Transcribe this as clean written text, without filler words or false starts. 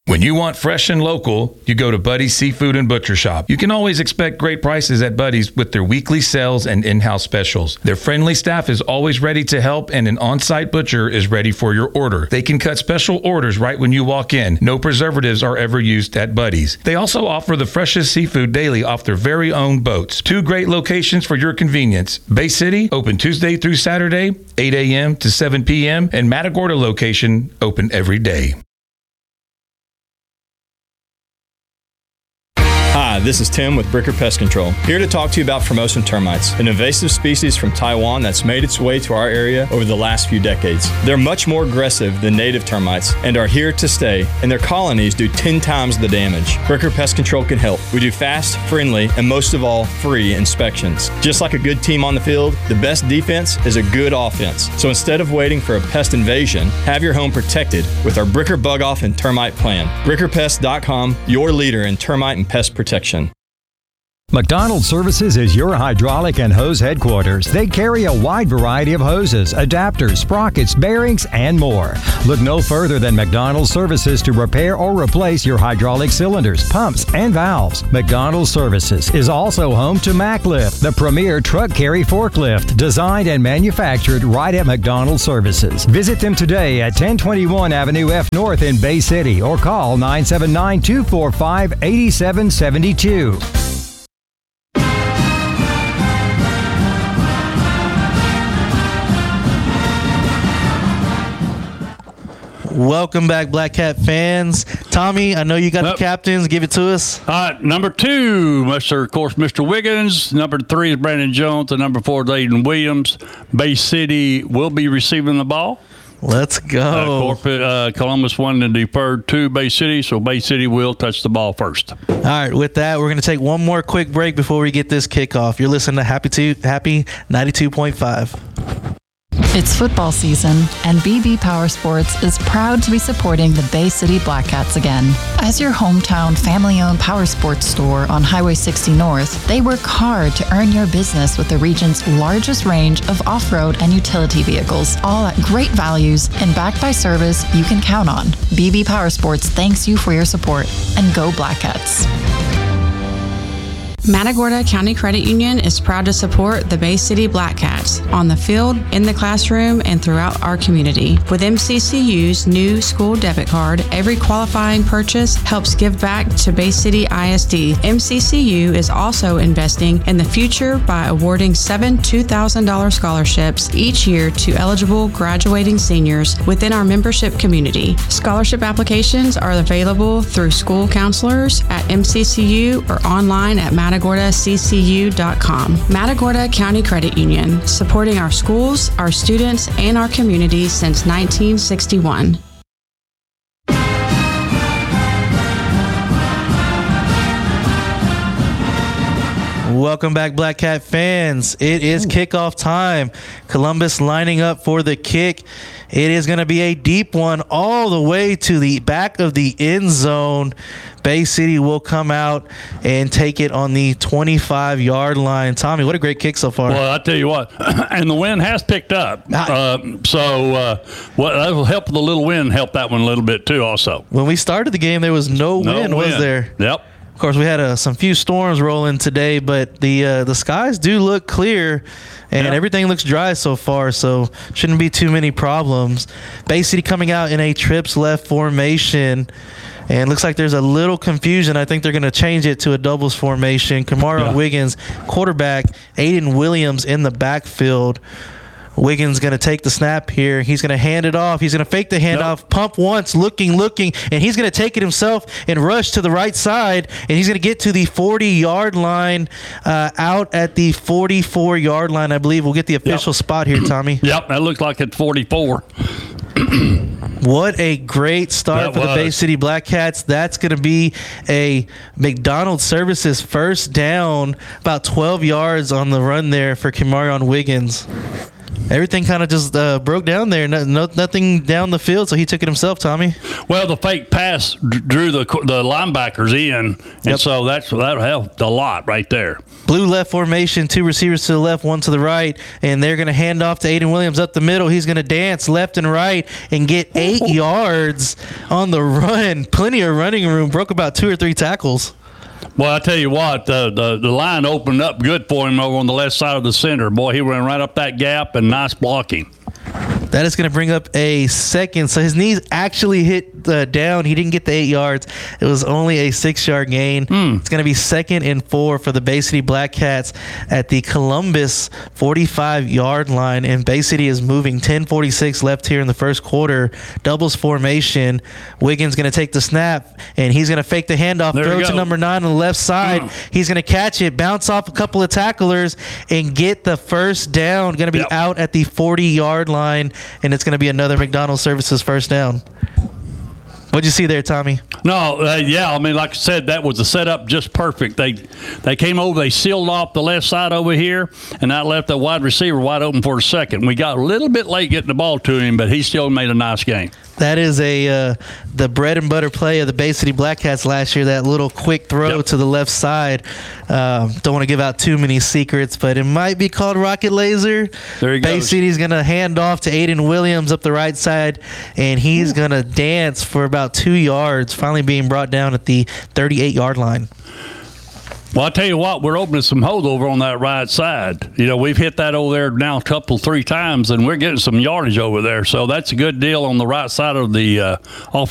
When you want fresh and local, you go to Buddy's Seafood and Butcher Shop. You can always expect great prices at Buddy's with their weekly sales and in-house specials. Their friendly staff is always ready to help, and an on-site butcher is ready for your order. They can cut special orders right when you walk in. No preservatives are ever used at Buddy's. They also offer the freshest seafood daily off their very own boats. 2 great locations for your convenience. Bay City, open Tuesday through Saturday, 8 a.m. to 7 p.m., and Matagorda location, open every day. Hi, this is Tim with Bricker Pest Control, here to talk to you about Formosan termites, an invasive species from Taiwan that's made its way to our area over the last few decades. They're much more aggressive than native termites and are here to stay, and their colonies do 10 times the damage. Bricker Pest Control can help. We do fast, friendly, and most of all, free inspections. Just like a good team on the field, the best defense is a good offense. So instead of waiting for a pest invasion, have your home protected with our Bricker Bug Off and Termite Plan. BrickerPest.com, your leader in termite and pest protection. McDonald Services is your hydraulic and hose headquarters. They carry a wide variety of hoses, adapters, sprockets, bearings, and more. Look no further than McDonald Services to repair or replace your hydraulic cylinders, pumps, and valves. McDonald Services is also home to MacLift, the premier truck carry forklift, designed and manufactured right at McDonald Services. Visit them today at 1021 Avenue F North in Bay City or call 979-245-8772. Welcome back, Black Cat fans. Tommy, I know you got the captains. Give it to us. Number 2, Mr. Wiggins. Number 3 is Brandon Jones. And number 4 is Aiden Williams. Bay City will be receiving the ball. Let's go. Columbus won and deferred to Bay City, so Bay City will touch the ball first. All right, with that, we're going to take one more quick break before we get this kickoff. You're listening to Happy 92.5. It's football season, and BB Power Sports is proud to be supporting the Bay City Black Cats again. As your hometown family-owned power sports store on Highway 60 North, they work hard to earn your business with the region's largest range of off-road and utility vehicles, all at great values and backed by service you can count on. BB Power Sports thanks you for your support, and go Black Cats. Matagorda County Credit Union is proud to support the Bay City Black Cats on the field, in the classroom, and throughout our community. With MCCU's new school debit card, every qualifying purchase helps give back to Bay City ISD. MCCU is also investing in the future by awarding 7 $2,000 scholarships each year to eligible graduating seniors within our membership community. Scholarship applications are available through school counselors at MCCU or online at MatagordaCCU.com. Matagorda County Credit Union, supporting our schools, our students, and our community since 1961. Welcome back, Black Cat fans. It is kickoff time. Columbus lining up for the kick. It is going to be a deep one all the way to the back of the end zone. Bay City will come out and take it on the 25-yard line. Tommy, what a great kick so far. Well, I tell you what, and the wind has picked up. That will help. The little wind help that one a little bit too also. When we started the game, there was no wind, was there? Yep. Of course, we had some few storms rolling today, but the skies do look clear, and everything looks dry so far, so shouldn't be too many problems. Bay City coming out in a trips left formation, and looks like there's a little confusion. I think they're going to change it to a doubles formation. Kamara Wiggins, quarterback, Aiden Williams in the backfield. Wiggins going to take the snap here. He's going to hand it off. He's going to fake the handoff, pump once, looking, and he's going to take it himself and rush to the right side, and he's going to get to the 40-yard line, out at the 44-yard line, I believe. We'll get the official spot here, Tommy. Yep, that looks like it's 44. What a great start for the Bay City Black Cats. That's going to be a McDonald Services first down, about 12 yards on the run there for Kamarion Wiggins. Everything kind of just broke down there. Nothing down the field, so he took it himself, Tommy. Well, the fake pass drew the linebackers in, and so that helped a lot right there. Blue left formation, 2 receivers to the left, 1 to the right, and they're going to hand off to Aiden Williams up the middle. He's going to dance left and right and get 8 yards on the run. Plenty of running room. Broke about 2 or 3 tackles. Well, I tell you what, the line opened up good for him over on the left side of the center. Boy, he ran right up that gap, and nice blocking. That is going to bring up a second. So his knees actually hit down. He didn't get the 8 yards. It was only a 6-yard gain. It's going to be 2nd and 4 for the Bay City Black Cats at the Columbus 45-yard line. And Bay City is moving 10:46 left here in the first quarter. Doubles formation. Wiggins going to take the snap, and he's going to fake the handoff. Throw to number 9 on the left side. He's going to catch it, bounce off a couple of tacklers, and get the first down. Going to be out at the 40-yard line, and it's going to be another McDonald's Services first down. What'd you see there, Tommy? No, I mean, like I said, that was the setup just perfect. They came over, they sealed off the left side over here, and that left the wide receiver wide open for a second. We got a little bit late getting the ball to him, but he still made a nice game. That is the bread and butter play of the Bay City Black Cats last year, that little quick throw to the left side. Don't want to give out too many secrets, but it might be called Rocket Laser. There he goes. Bay City's going to hand off to Aiden Williams up the right side, and he's going to dance for about 2 yards, finally being brought down at the 38-yard line. Well, I'll tell you what, we're opening some holes over on that right side. You know, we've hit that over there now 3 times, and we're getting some yardage over there. So that's a good deal on the right side of the offensive